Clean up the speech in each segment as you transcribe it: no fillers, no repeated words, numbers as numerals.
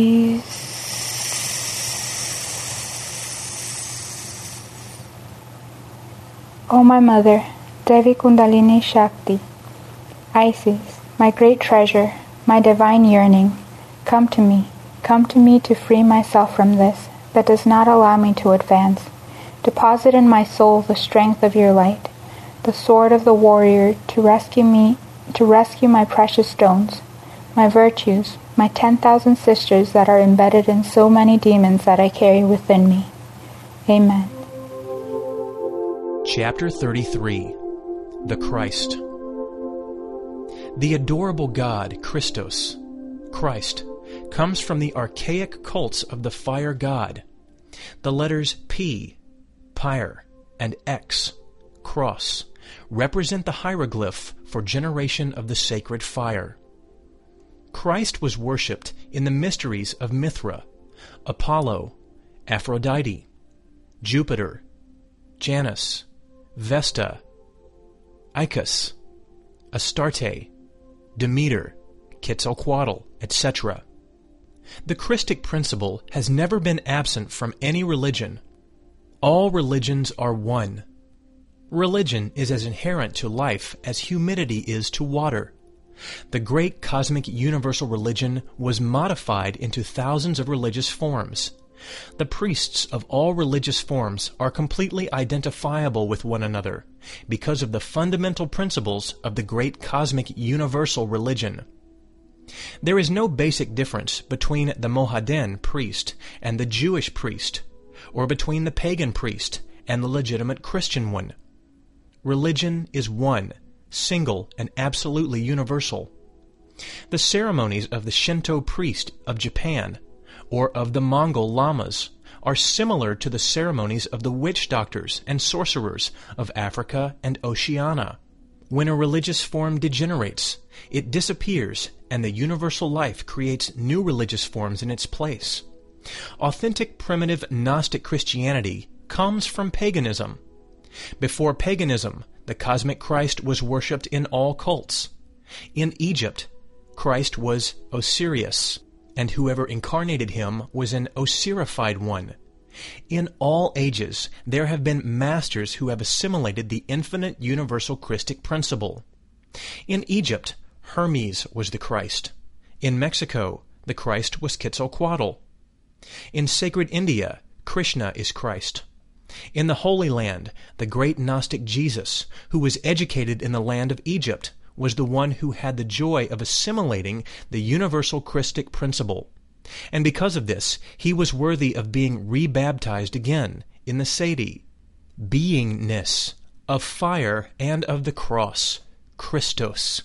O my mother, Devi Kundalini Shakti, Isis, my great treasure, my divine yearning, come to me to free myself from this that does not allow me to advance. Deposit in my soul the strength of your light, the sword of the warrior to rescue my precious stones, my virtues, my 10,000 sisters that are embedded in so many demons that I carry within me. Amen. Chapter 33. The Christ. The adorable God, Christos, Christ, comes from the archaic cults of the fire god. The letters P, pyre, and X, cross, represent the hieroglyph for generation of the sacred fire. Christ was worshipped in the mysteries of Mithra, Apollo, Aphrodite, Jupiter, Janus, Vesta, Icus, Astarte, Demeter, Quetzalcoatl, etc. The Christic principle has never been absent from any religion. All religions are one. Religion is as inherent to life as humidity is to water. The great cosmic universal religion was modified into thousands of religious forms. The priests of all religious forms are completely identifiable with one another because of the fundamental principles of the great cosmic universal religion. There is no basic difference between the Mohammedan priest and the Jewish priest, or between the pagan priest and the legitimate Christian one. Religion is one, single, and absolutely universal. The ceremonies of the Shinto priest of Japan or of the Mongol lamas are similar to the ceremonies of the witch doctors and sorcerers of Africa and Oceania. When a religious form degenerates, it disappears, and the universal life creates new religious forms in its place. Authentic primitive Gnostic Christianity comes from paganism. Before paganism, the cosmic Christ was worshipped in all cults. In Egypt, Christ was Osiris, and whoever incarnated him was an Osirified one. In all ages, there have been masters who have assimilated the infinite universal Christic principle. In Egypt, Hermes was the Christ. In Mexico, the Christ was Quetzalcoatl. In sacred India, Krishna is Christ. In the Holy Land, the great Gnostic Jesus, who was educated in the land of Egypt, was the one who had the joy of assimilating the universal Christic principle. And because of this, he was worthy of being rebaptized again in the Seti, beingness, of fire and of the cross, Christos.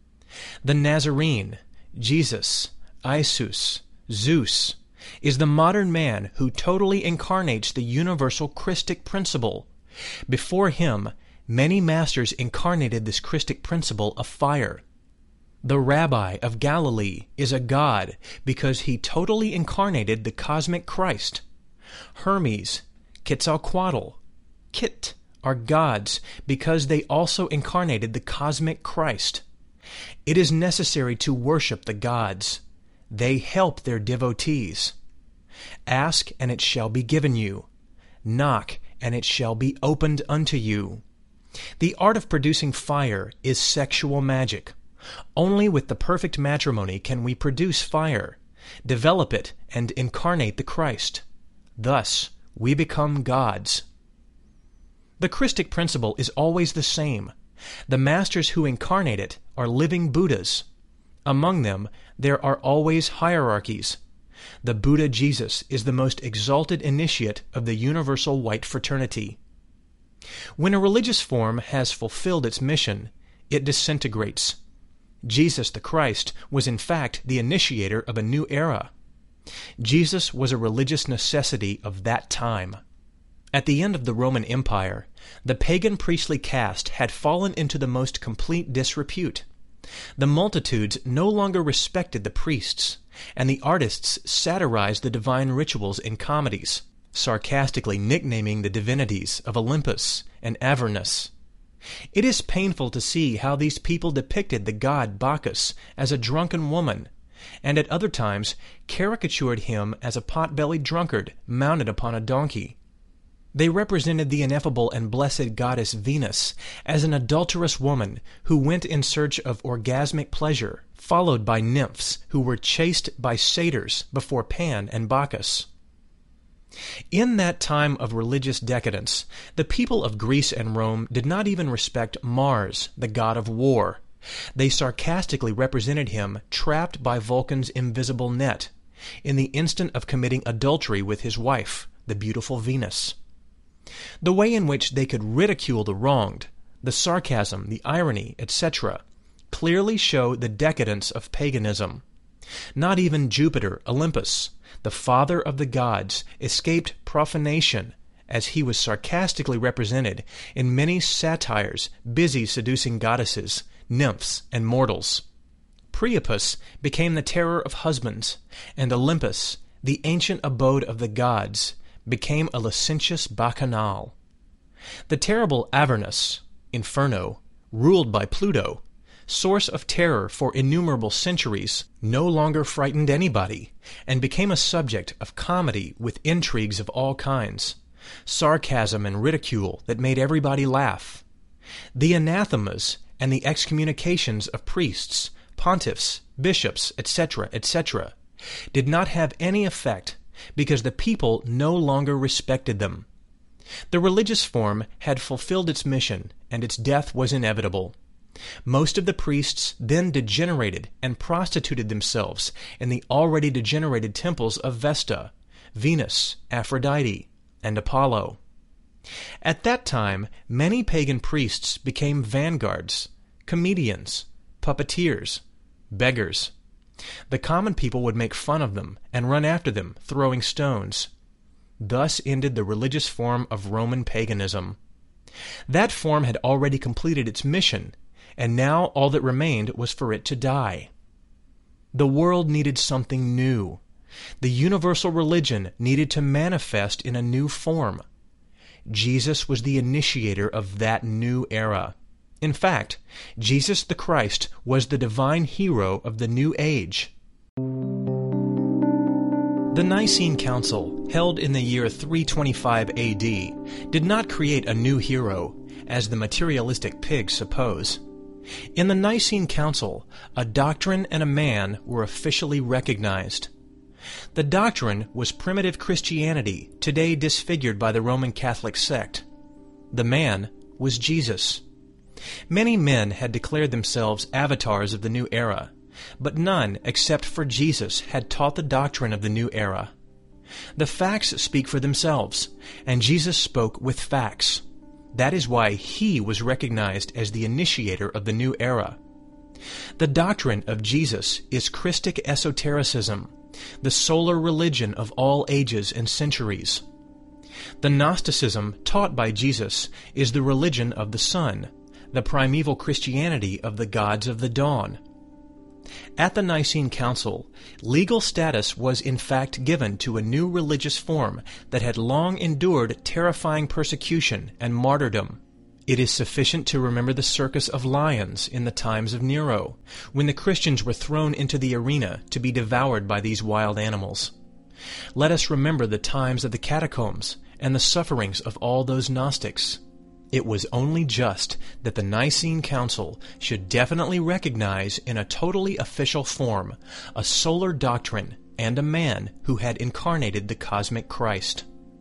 The Nazarene, Jesus, Isus, Zeus, is the modern man who totally incarnates the universal Christic principle. Before him, many masters incarnated this Christic principle of fire. The Rabbi of Galilee is a god because he totally incarnated the cosmic Christ. Hermes, Quetzalcoatl, Kit are gods because they also incarnated the cosmic Christ. It is necessary to worship the gods. They help their devotees. Ask, and it shall be given you. Knock, and it shall be opened unto you. The art of producing fire is sexual magic. Only with the perfect matrimony can we produce fire, develop it, and incarnate the Christ. Thus, we become gods. The Christic principle is always the same. The masters who incarnate it are living Buddhas. Among them, there are always hierarchies. The Buddha Jesus is the most exalted initiate of the universal white fraternity. When a religious form has fulfilled its mission, it disintegrates. Jesus the Christ was in fact the initiator of a new era. Jesus was a religious necessity of that time. At the end of the Roman Empire, the pagan priestly caste had fallen into the most complete disrepute. The multitudes no longer respected the priests, and the artists satirized the divine rituals in comedies, sarcastically nicknaming the divinities of Olympus and Avernus. It is painful to see how these people depicted the god Bacchus as a drunken woman, and at other times caricatured him as a pot-bellied drunkard mounted upon a donkey. They represented the ineffable and blessed goddess Venus as an adulterous woman who went in search of orgasmic pleasure, followed by nymphs who were chased by satyrs before Pan and Bacchus. In that time of religious decadence, the people of Greece and Rome did not even respect Mars, the god of war. They sarcastically represented him trapped by Vulcan's invisible net, in the instant of committing adultery with his wife, the beautiful Venus. The way in which they could ridicule the wronged, the sarcasm, the irony, etc., clearly show the decadence of paganism. Not even Jupiter, Olympus, the father of the gods, escaped profanation, as he was sarcastically represented in many satires busy seducing goddesses, nymphs, and mortals. Priapus became the terror of husbands, and Olympus, the ancient abode of the gods, became a licentious bacchanal. The terrible Avernus, Inferno, ruled by Pluto, source of terror for innumerable centuries, no longer frightened anybody, and became a subject of comedy with intrigues of all kinds, sarcasm and ridicule that made everybody laugh. The anathemas and the excommunications of priests, pontiffs, bishops, etc., etc., did not have any effect because the people no longer respected them. The religious form had fulfilled its mission, and its death was inevitable. Most of the priests then degenerated and prostituted themselves in the already degenerated temples of Vesta, Venus, Aphrodite, and Apollo. At that time, many pagan priests became vanguards, comedians, puppeteers, beggars. The common people would make fun of them and run after them, throwing stones. Thus ended the religious form of Roman paganism. That form had already completed its mission, and now all that remained was for it to die. The world needed something new. The universal religion needed to manifest in a new form. Jesus was the initiator of that new era. In fact, Jesus the Christ was the divine hero of the new age. The Nicene Council, held in the year 325 AD, did not create a new hero, as the materialistic pigs suppose. In the Nicene Council, a doctrine and a man were officially recognized. The doctrine was primitive Christianity, today disfigured by the Roman Catholic sect. The man was Jesus. Many men had declared themselves avatars of the new era, but none except for Jesus had taught the doctrine of the new era. The facts speak for themselves, and Jesus spoke with facts. That is why he was recognized as the initiator of the new era. The doctrine of Jesus is Christic esotericism, the solar religion of all ages and centuries. The Gnosticism taught by Jesus is the religion of the sun, the primeval Christianity of the gods of the dawn. At the Nicene Council, legal status was in fact given to a new religious form that had long endured terrifying persecution and martyrdom. It is sufficient to remember the circus of lions in the times of Nero, when the Christians were thrown into the arena to be devoured by these wild animals. Let us remember the times of the catacombs and the sufferings of all those Gnostics. It was only just that the Nicene Council should definitely recognize in a totally official form a solar doctrine and a man who had incarnated the cosmic Christ.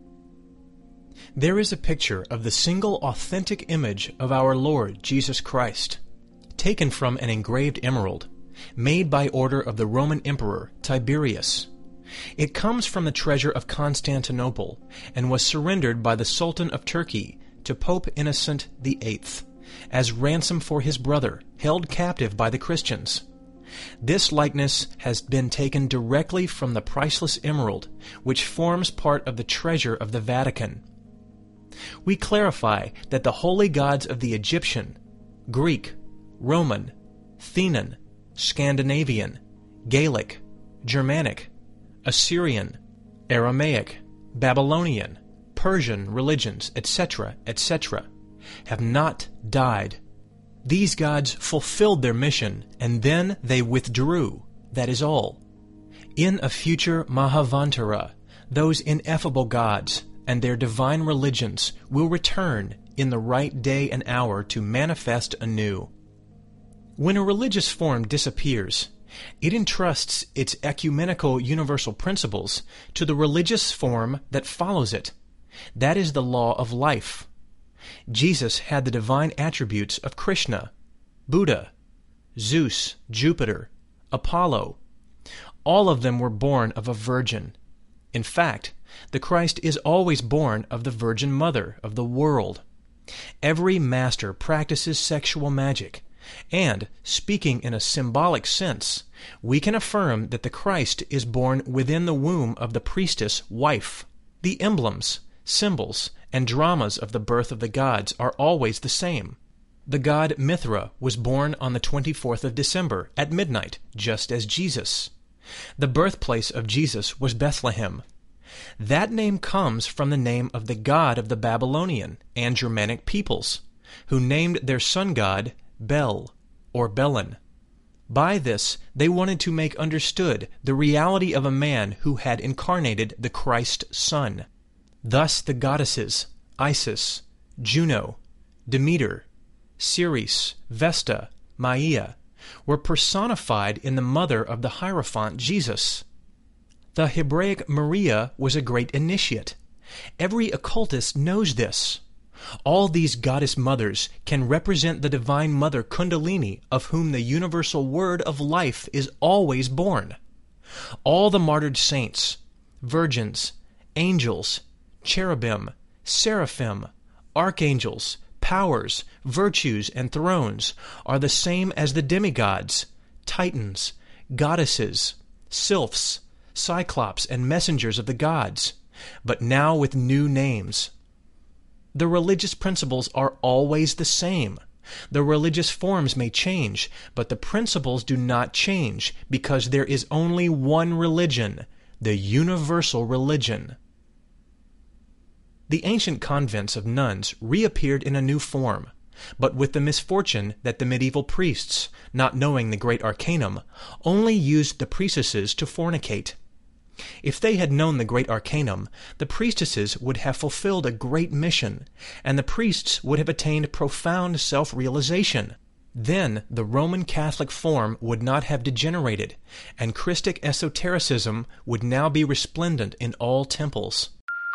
There is a picture of the single authentic image of our Lord Jesus Christ, taken from an engraved emerald, made by order of the Roman Emperor Tiberius. It comes from the treasure of Constantinople and was surrendered by the Sultan of Turkey to Pope Innocent VIII, as ransom for his brother, held captive by the Christians. This likeness has been taken directly from the priceless emerald, which forms part of the treasure of the Vatican. We clarify that the holy gods of the Egyptian, Greek, Roman, Theban, Scandinavian, Gaelic, Germanic, Assyrian, Aramaic, Babylonian, Persian religions, etc., etc., have not died. These gods fulfilled their mission, and then they withdrew, That is all. In a future Mahavantara, those ineffable gods and their divine religions will return in the right day and hour to manifest anew. When a religious form disappears, it entrusts its ecumenical universal principles to the religious form that follows it. That is the law of life. Jesus had the divine attributes of Krishna, Buddha, Zeus, Jupiter, Apollo. All of them were born of a virgin. In fact, the Christ is always born of the Virgin Mother of the world. Every master practices sexual magic, and, speaking in a symbolic sense, we can affirm that the Christ is born within the womb of the priestess wife. The emblems, symbols, and dramas of the birth of the gods are always the same. The god Mithra was born on the 24th of December at midnight, just as Jesus. The birthplace of Jesus was Bethlehem. That name comes from the name of the god of the Babylonian and Germanic peoples, who named their sun god Bel, or Belen. By this, they wanted to make understood the reality of a man who had incarnated the Christ Son. Thus the goddesses, Isis, Juno, Demeter, Ceres, Vesta, Maia, were personified in the mother of the Hierophant Jesus. The Hebraic Maria was a great initiate. Every occultist knows this. All these goddess mothers can represent the divine mother Kundalini, of whom the universal word of life is always born. All the martyred saints, virgins, angels, cherubim, seraphim, archangels, powers, virtues, and thrones are the same as the demigods, titans, goddesses, sylphs, cyclops, and messengers of the gods, but now with new names. The religious principles are always the same. The religious forms may change, but the principles do not change, because there is only one religion, the universal religion. The ancient convents of nuns reappeared in a new form, but with the misfortune that the medieval priests, not knowing the great arcanum, only used the priestesses to fornicate. If they had known the great arcanum, the priestesses would have fulfilled a great mission, and the priests would have attained profound self-realization. Then the Roman Catholic form would not have degenerated, and Christic esotericism would now be resplendent in all temples.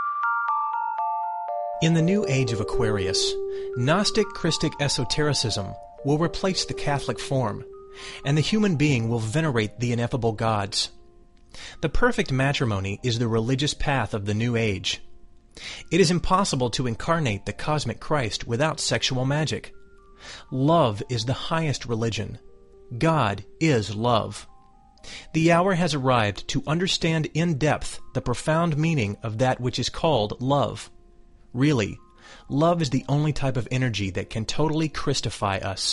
In the new age of Aquarius, Gnostic Christic esotericism will replace the Catholic form, and the human being will venerate the ineffable gods. The perfect matrimony is the religious path of the new age. It is impossible to incarnate the cosmic Christ without sexual magic. Love is the highest religion. God is love. The hour has arrived to understand in depth the profound meaning of that which is called love. Really, love is the only type of energy that can totally Christify us.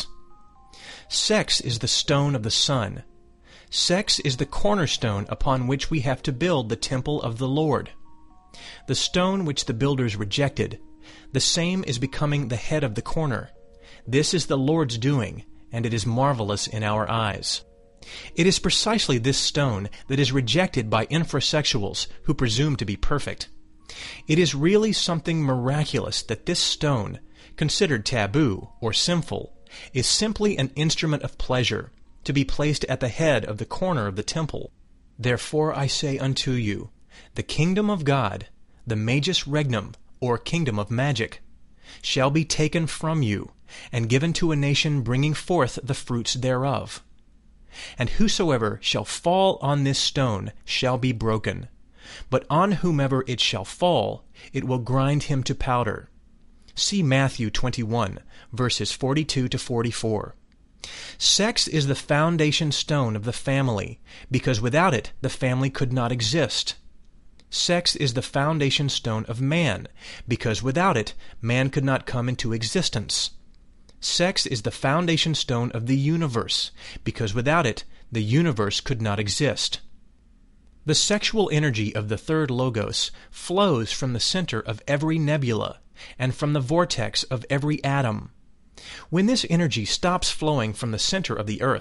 Sex is the stone of the sun. Sex is the cornerstone upon which we have to build the temple of the Lord. The stone which the builders rejected, the same is becoming the head of the corner. This is the Lord's doing, and it is marvelous in our eyes. It is precisely this stone that is rejected by infrasexuals who presume to be perfect. It is really something miraculous that this stone, considered taboo or sinful, is simply an instrument of pleasure, to be placed at the head of the corner of the temple. Therefore I say unto you, the kingdom of God, the magus regnum, or kingdom of magic, shall be taken from you, and given to a nation bringing forth the fruits thereof. And whosoever shall fall on this stone shall be broken, but on whomever it shall fall, it will grind him to powder. See Matthew 21, verses 42 to 44. Sex is the foundation stone of the family, because without it the family could not exist. Sex is the foundation stone of man, because without it man could not come into existence. Sex is the foundation stone of the universe, because without it the universe could not exist. The sexual energy of the third logos flows from the center of every nebula, and from the vortex of every atom. When this energy stops flowing from the center of the earth,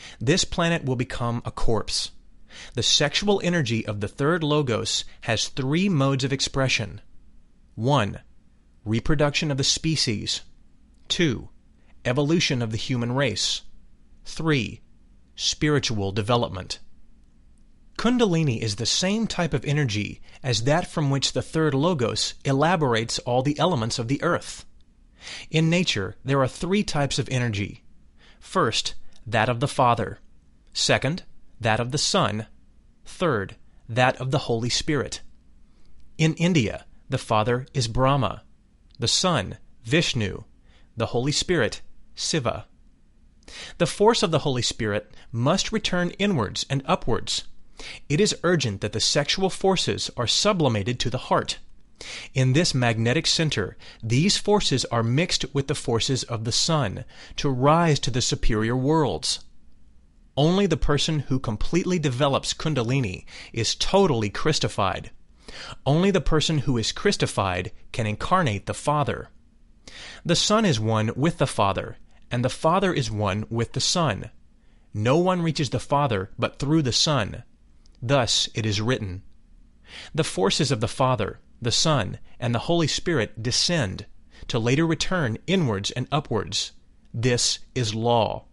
this planet will become a corpse. The sexual energy of the third Logos has 3 modes of expression. 1. Reproduction of the species. 2. Evolution of the human race. 3. Spiritual development. Kundalini is the same type of energy as that from which the third Logos elaborates all the elements of the earth. In nature, there are 3 types of energy. First, that of the Father. Second, that of the Son. Third, that of the Holy Spirit. In India, the Father is Brahma, the Son, Vishnu, the Holy Spirit, Shiva. The force of the Holy Spirit must return inwards and upwards. It is urgent that the sexual forces are sublimated to the heart. In this magnetic center, these forces are mixed with the forces of the sun to rise to the superior worlds. Only the person who completely develops Kundalini is totally Christified. Only the person who is Christified can incarnate the Father. The Son is one with the Father, and the Father is one with the Son. No one reaches the Father but through the Son. Thus it is written, "The forces of the Father, the Son, and the Holy Spirit descend, to later return inwards and upwards. This is law."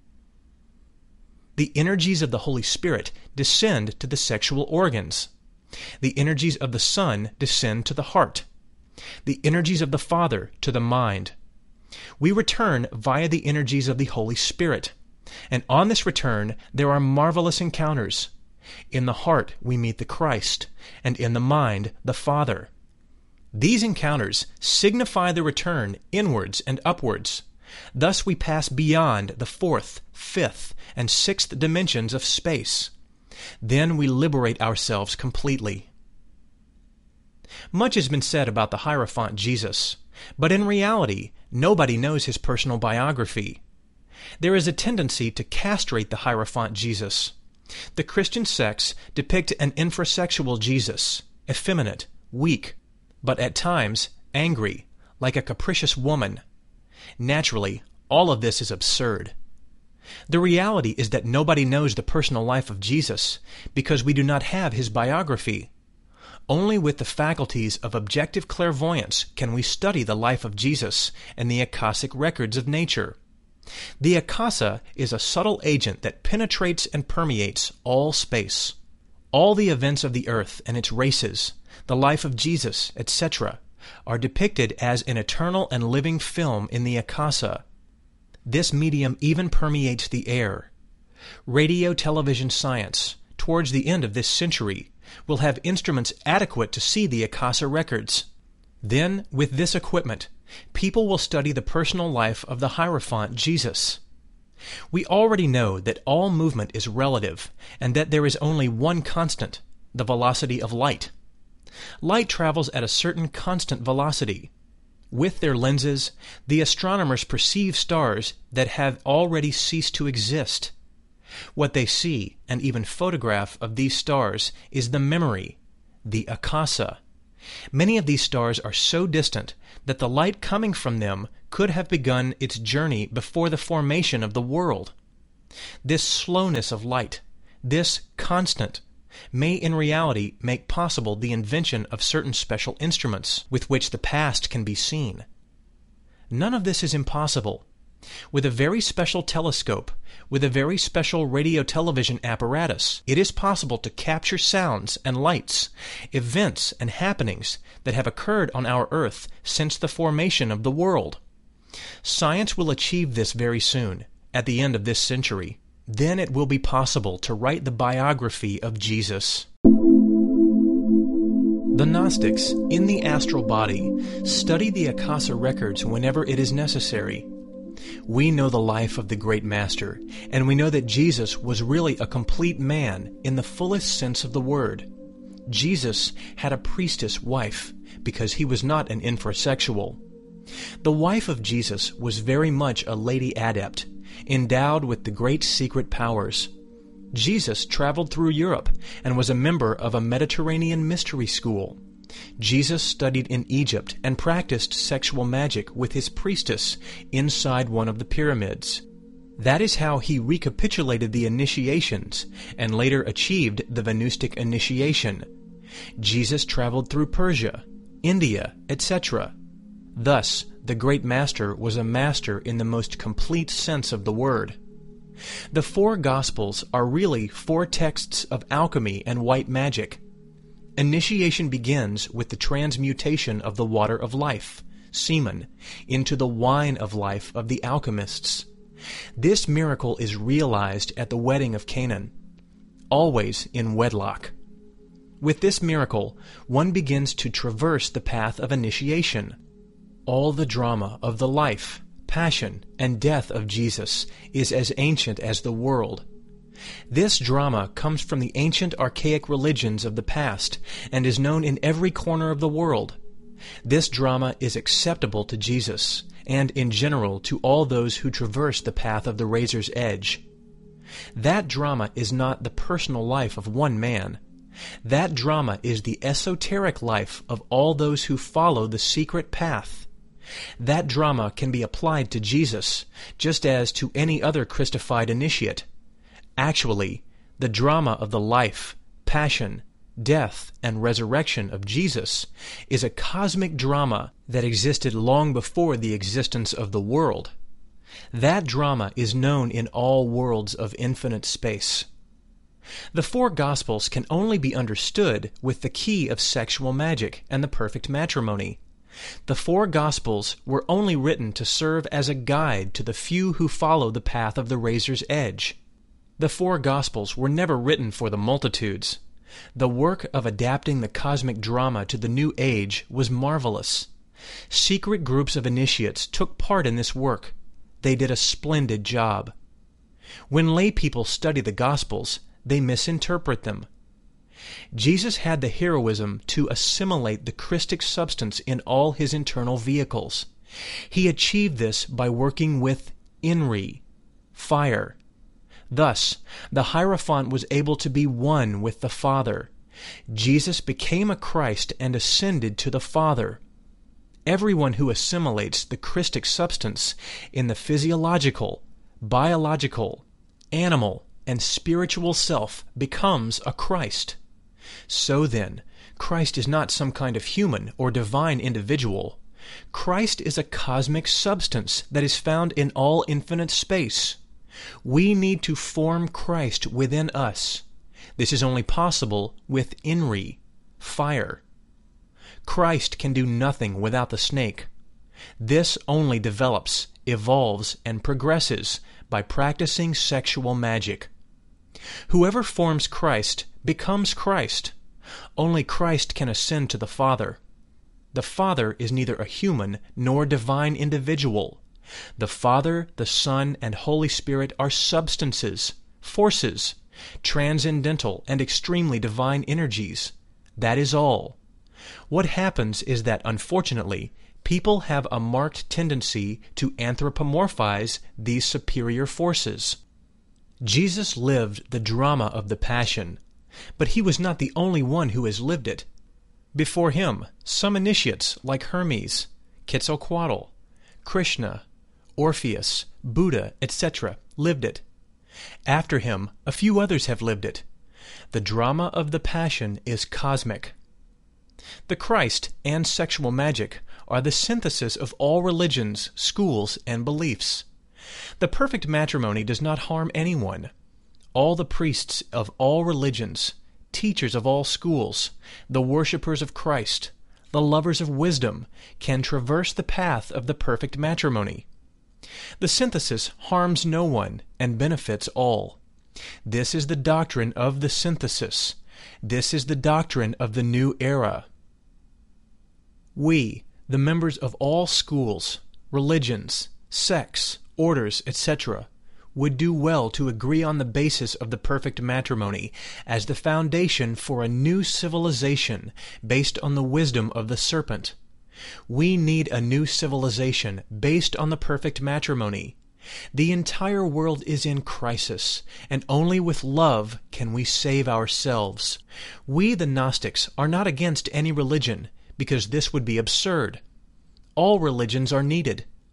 The energies of the Holy Spirit descend to the sexual organs. The energies of the Son descend to the heart. The energies of the Father to the mind. We return via the energies of the Holy Spirit, and on this return there are marvelous encounters. In the heart we meet the Christ, and in the mind the Father. These encounters signify the return inwards and upwards. Thus we pass beyond the 4th, 5th, and 6th dimensions of space. Then we liberate ourselves completely. Much has been said about the Hierophant Jesus, but in reality, nobody knows his personal biography. There is a tendency to castrate the Hierophant Jesus. The Christian sects depict an infrasexual Jesus, effeminate, weak, but at times angry, like a capricious woman. Naturally, all of this is absurd. The reality is that nobody knows the personal life of Jesus because we do not have his biography. Only with the faculties of objective clairvoyance can we study the life of Jesus and the Akashic records of nature. The Akasa is a subtle agent that penetrates and permeates all space. All the events of the earth and its races, the life of Jesus, etc., are depicted as an eternal and living film in the Akasa. This medium even permeates the air. Radio-television science, towards the end of this century, will have instruments adequate to see the Akasa records. Then, with this equipment, people will study the personal life of the Hierophant Jesus. We already know that all movement is relative, and that there is only one constant, the velocity of light. Light travels at a certain constant velocity. With their lenses, the astronomers perceive stars that have already ceased to exist. What they see, and even photograph of these stars, is the memory, the Akasa. Many of these stars are so distant that the light coming from them could have begun its journey before the formation of the world. This slowness of light, this constant, may in reality make possible the invention of certain special instruments with which the past can be seen. None of this is impossible. With a very special telescope, with a very special radio-television apparatus, it is possible to capture sounds and lights, events and happenings that have occurred on our earth since the formation of the world. Science will achieve this very soon, at the end of this century. Then it will be possible to write the biography of Jesus. The Gnostics, in the astral body, study the Akasa records whenever it is necessary. We know the life of the great Master, and we know that Jesus was really a complete man in the fullest sense of the word. Jesus had a priestess wife, because he was not an infrasexual. The wife of Jesus was very much a lady adept, endowed with the great secret powers. Jesus traveled through Europe and was a member of a Mediterranean mystery school. Jesus studied in Egypt and practiced sexual magic with his priestess inside one of the pyramids. That is how he recapitulated the initiations and later achieved the Venustic initiation. Jesus traveled through Persia, India, etc. Thus, the great master was a master in the most complete sense of the word. The four Gospels are really four texts of alchemy and white magic. Initiation begins with the transmutation of the water of life, semen, into the wine of life of the alchemists. This miracle is realized at the wedding of Canaan, always in wedlock. With this miracle, one begins to traverse the path of initiation. All the drama of the life, passion, and death of Jesus is as ancient as the world. This drama comes from the ancient archaic religions of the past and is known in every corner of the world. This drama is acceptable to Jesus and, in general, to all those who traverse the path of the razor's edge. That drama is not the personal life of one man. That drama is the esoteric life of all those who follow the secret path. That drama can be applied to Jesus, just as to any other Christified initiate. Actually, the drama of the life, passion, death, and resurrection of Jesus is a cosmic drama that existed long before the existence of the world. That drama is known in all worlds of infinite space. The four Gospels can only be understood with the key of sexual magic and the perfect matrimony. The four Gospels were only written to serve as a guide to the few who follow the path of the razor's edge. The four Gospels were never written for the multitudes. The work of adapting the cosmic drama to the new age was marvelous. Secret groups of initiates took part in this work. They did a splendid job. When lay people study the Gospels, they misinterpret them. Jesus had the heroism to assimilate the Christic substance in all his internal vehicles. He achieved this by working with Inri, fire. Thus, the Hierophant was able to be one with the Father. Jesus became a Christ and ascended to the Father. Everyone who assimilates the Christic substance in the physiological, biological, animal, and spiritual self becomes a Christ. So then, Christ is not some kind of human or divine individual. Christ is a cosmic substance that is found in all infinite space. We need to form Christ within us. This is only possible with Inri, fire. Christ can do nothing without the snake. This only develops, evolves, and progresses by practicing sexual magic. Whoever forms Christ becomes Christ. Only Christ can ascend to the Father. The Father is neither a human nor divine individual. The Father, the Son, and Holy Spirit are substances, forces, transcendental and extremely divine energies. That is all. What happens is that, unfortunately, people have a marked tendency to anthropomorphize these superior forces. Jesus lived the drama of the Passion, but he was not the only one who has lived it. Before him, some initiates like Hermes, Quetzalcoatl, Krishna, Orpheus, Buddha, etc. lived it. After him, a few others have lived it. The drama of the Passion is cosmic. The Christ and sexual magic are the synthesis of all religions, schools, and beliefs. The perfect matrimony does not harm anyone. All the priests of all religions, teachers of all schools, the worshippers of Christ, the lovers of wisdom, can traverse the path of the perfect matrimony. The synthesis harms no one and benefits all. This is the doctrine of the synthesis. This is the doctrine of the new era. We, the members of all schools, religions, sects, orders, etc., would do well to agree on the basis of the perfect matrimony as the foundation for a new civilization based on the wisdom of the serpent. We need a new civilization based on the perfect matrimony. The entire world is in crisis, and only with love can we save ourselves. We, the Gnostics, are not against any religion, because this would be absurd. All religions are needed.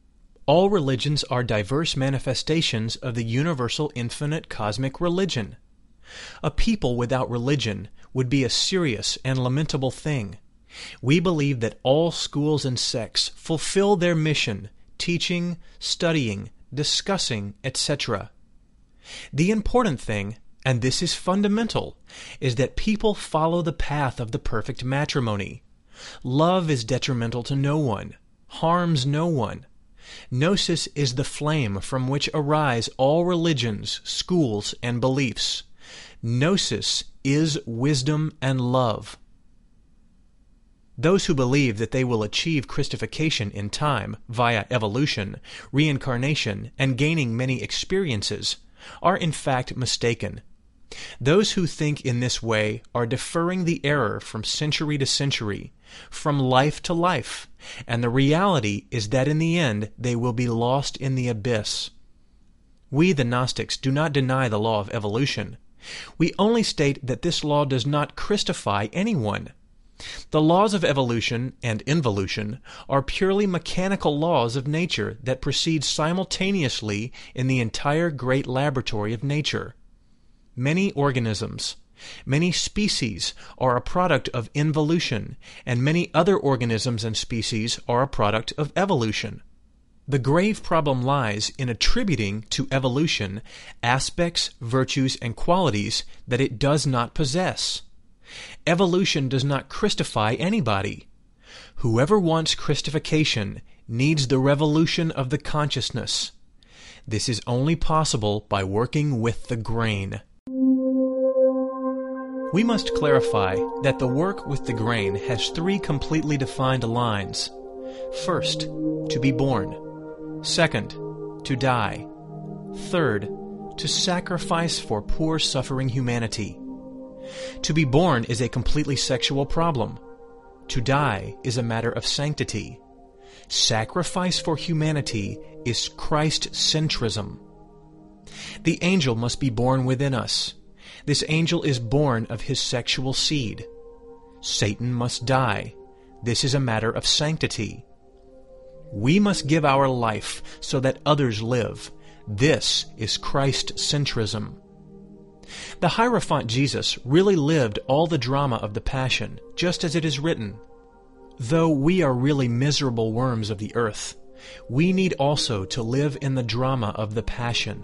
All religions are diverse manifestations of the universal infinite cosmic religion. A people without religion would be a serious and lamentable thing. We believe that all schools and sects fulfill their mission, teaching, studying, discussing, etc. The important thing, and this is fundamental, is that people follow the path of the perfect matrimony. Love is detrimental to no one, harms no one. Gnosis is the flame from which arise all religions, schools, and beliefs. Gnosis is wisdom and love. Those who believe that they will achieve Christification in time via evolution, reincarnation, and gaining many experiences are in fact mistaken. Those who think in this way are deferring the error from century to century, from life to life, and the reality is that in the end they will be lost in the abyss. We, the Gnostics, do not deny the law of evolution. We only state that this law does not Christify anyone. The laws of evolution and involution are purely mechanical laws of nature that proceed simultaneously in the entire great laboratory of nature. Many organisms, many species are a product of involution, and many other organisms and species are a product of evolution. The grave problem lies in attributing to evolution aspects, virtues, and qualities that it does not possess. Evolution does not Christify anybody. Whoever wants Christification needs the revolution of the consciousness. This is only possible by working with the grain. We must clarify that the work with the grain has three completely defined lines. First, to be born. Second, to die. Third, to sacrifice for poor suffering humanity. To be born is a completely sexual problem. To die is a matter of sanctity. Sacrifice for humanity is Christ-centrism. The angel must be born within us. This angel is born of his sexual seed. Satan must die. This is a matter of sanctity. We must give our life so that others live. This is Christ-centrism. The Hierophant Jesus really lived all the drama of the Passion, just as it is written. Though we are really miserable worms of the earth, we need also to live in the drama of the Passion.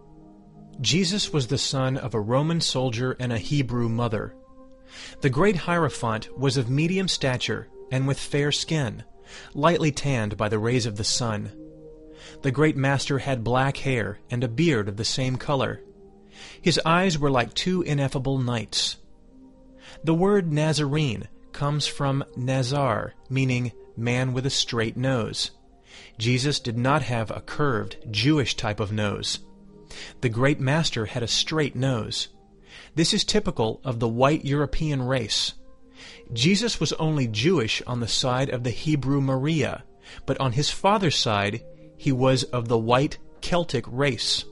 Jesus was the son of a Roman soldier and a Hebrew mother. The great Hierophant was of medium stature and with fair skin, lightly tanned by the rays of the sun. The great master had black hair and a beard of the same color. His eyes were like two ineffable nights. The word Nazarene comes from Nazar, meaning man with a straight nose. Jesus did not have a curved, Jewish type of nose. The great master had a straight nose. This is typical of the white European race. Jesus was only Jewish on the side of the Hebrew Maria, but on his father's side he was of the white Celtic race.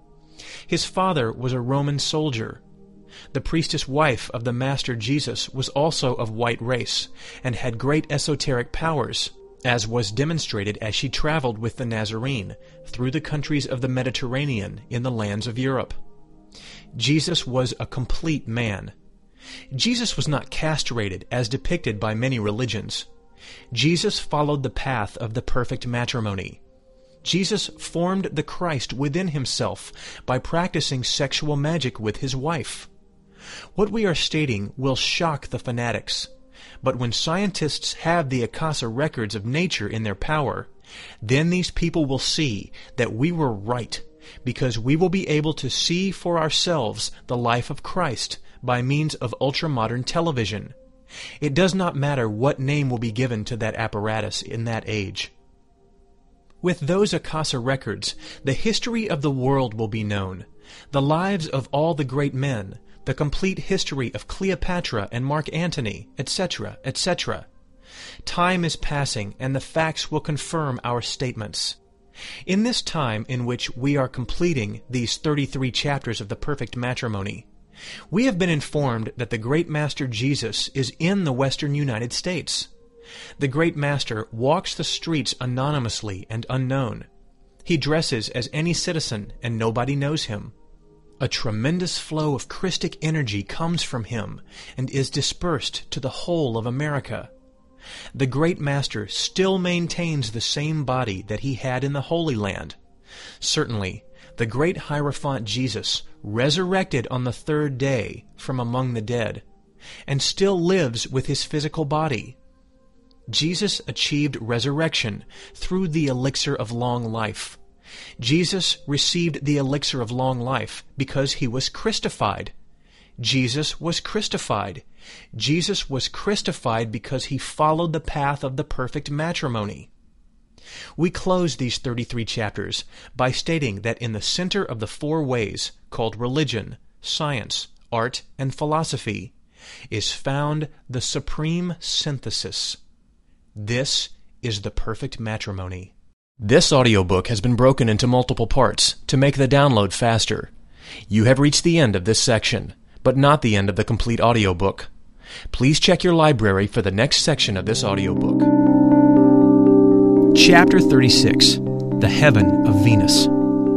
His father was a Roman soldier. The priestess wife of the Master Jesus was also of white race, and had great esoteric powers, as was demonstrated as she traveled with the Nazarene through the countries of the Mediterranean in the lands of Europe. Jesus was a complete man. Jesus was not castrated as depicted by many religions. Jesus followed the path of the perfect matrimony. Jesus formed the Christ within himself by practicing sexual magic with his wife. What we are stating will shock the fanatics, but when scientists have the Akasa records of nature in their power, then these people will see that we were right, because we will be able to see for ourselves the life of Christ by means of ultramodern television. It does not matter what name will be given to that apparatus in that age. With those Akasa records, the history of the world will be known, the lives of all the great men, the complete history of Cleopatra and Mark Antony, etc., etc. Time is passing, and the facts will confirm our statements. In this time in which we are completing these 33 chapters of the perfect matrimony, we have been informed that the great Master Jesus is in the western United States. The great Master walks the streets anonymously and unknown. He dresses as any citizen and nobody knows him. A tremendous flow of Christic energy comes from him and is dispersed to the whole of America. The great Master still maintains the same body that he had in the Holy Land. Certainly, the great Hierophant Jesus resurrected on the third day from among the dead, and still lives with his physical body. Jesus achieved resurrection through the elixir of long life. Jesus received the elixir of long life because he was Christified. Jesus was Christified. Jesus was Christified because he followed the path of the perfect matrimony. We close these 33 chapters by stating that in the center of the four ways, called religion, science, art, and philosophy, is found the supreme synthesis. This is the perfect matrimony. This audiobook has been broken into multiple parts to make the download faster. You have reached the end of this section, but not the end of the complete audiobook. Please check your library for the next section of this audiobook. Chapter 36, The Heaven of Venus.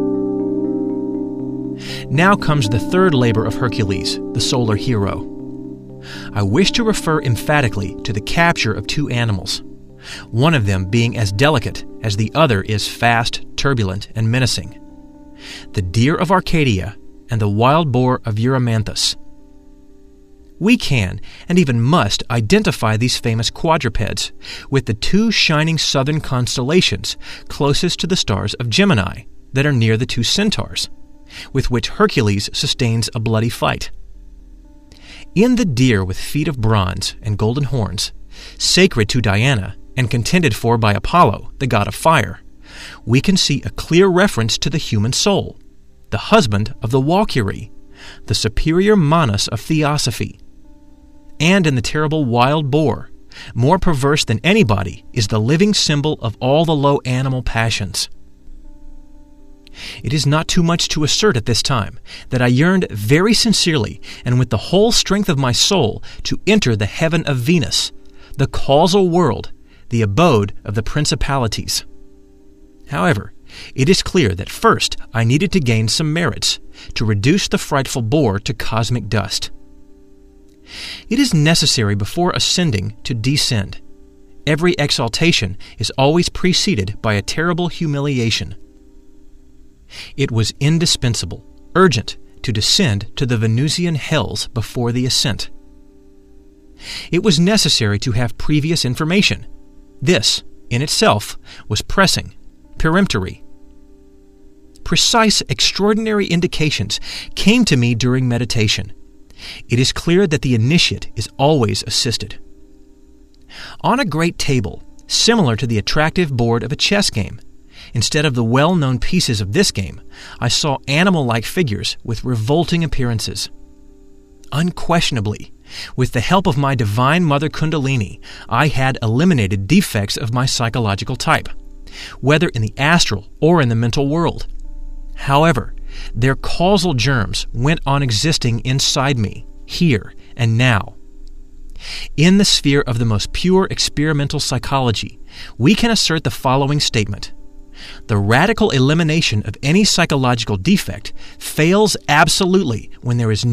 Now comes the third labor of Hercules, the solar hero. I wish to refer emphatically to the capture of two animals, one of them being as delicate as the other is fast, turbulent, and menacing. The deer of Arcadia and the wild boar of Erymanthus. We can, and even must, identify these famous quadrupeds with the two shining southern constellations closest to the stars of Gemini that are near the two centaurs, with which Hercules sustains a bloody fight. In the deer with feet of bronze and golden horns, sacred to Diana and contended for by Apollo, the god of fire, we can see a clear reference to the human soul, the husband of the Walkyrie, the superior Manas of theosophy. And in the terrible wild boar, more perverse than anybody, is the living symbol of all the low animal passions. It is not too much to assert at this time that I yearned very sincerely and with the whole strength of my soul to enter the heaven of Venus, the causal world, the abode of the principalities. However, it is clear that first I needed to gain some merits to reduce the frightful boar to cosmic dust. It is necessary before ascending to descend. Every exaltation is always preceded by a terrible humiliation. It was indispensable, urgent, to descend to the Venusian hells before the ascent. It was necessary to have previous information. This, in itself, was pressing, peremptory. Precise, extraordinary indications came to me during meditation. It is clear that the initiate is always assisted. On a great table, similar to the attractive board of a chess game, instead of the well-known pieces of this game, I saw animal-like figures with revolting appearances. Unquestionably, with the help of my divine mother Kundalini, I had eliminated defects of my psychological type, whether in the astral or in the mental world. However, their causal germs went on existing inside me, here and now. In the sphere of the most pure experimental psychology, we can assert the following statement. The radical elimination of any psychological defect fails absolutely when there is